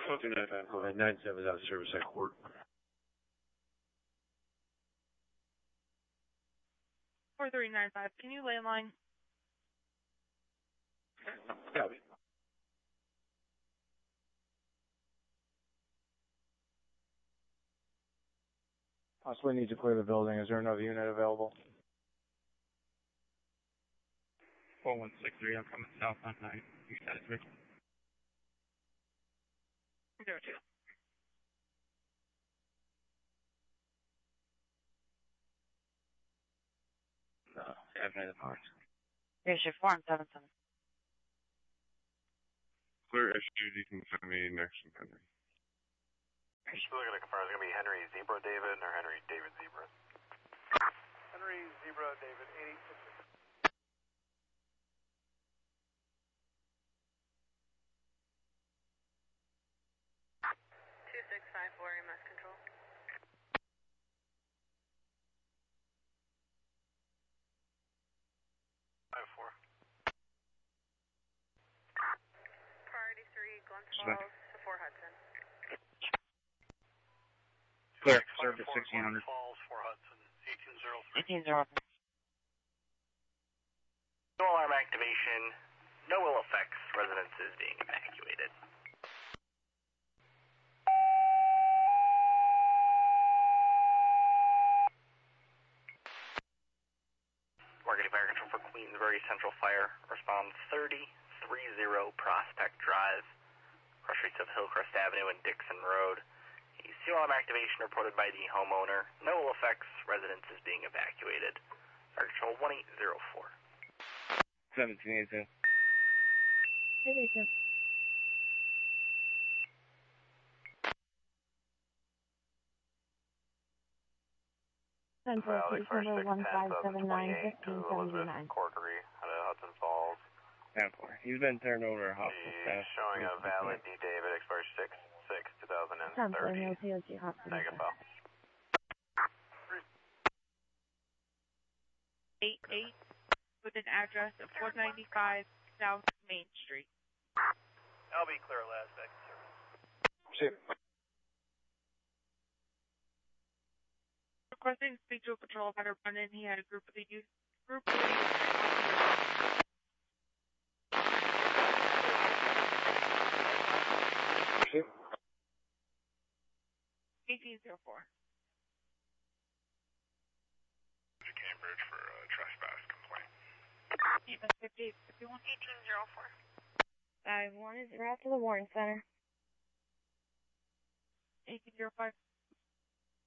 29 97 out of service at court. 4395, can you landline? Copy. Possibly need to clear the building. Is there another unit available? 4163, I'm coming south on 9. You satisfied? 02. No, 7 of the parts. Issue 477. Clear issues, you can send me next in Henry. We're going to confirm it's going to be Henry Zebra David or Henry David Zebra. Henry Zebra David 86. EMS control. Priority 3, Glens Falls to Fort Hudson. Clear, service 1600. Falls, Fort Hudson, 1803. 1803. No alarm activation, no ill effects, residences being evacuated. Marketing Fire Control for Queensbury Central Fire, response 3030 Prospect Drive, cross streets of Hillcrest Avenue and Dixon Road. A CO alarm activation reported by the homeowner. No ill effects, residences being evacuated. Fire Control 1804. 1782. 1882. Central Case number 1579-1579. Corkery out of Hudson Falls. 10-4. He's been turned over to hospital staff. Showing a valid D. David, expired 6/6/2030. No TOG hospital. Negative file. 88 with an address of 495 South Main Street. I'll be clear last second, sir. See. Requesting to speak to a patrol fighter run in. He had a group of the youth. See. 1804. Cambridge for a trespass complaint. EMS 5851. 1804. 5-1 is route to the warning center. 1805.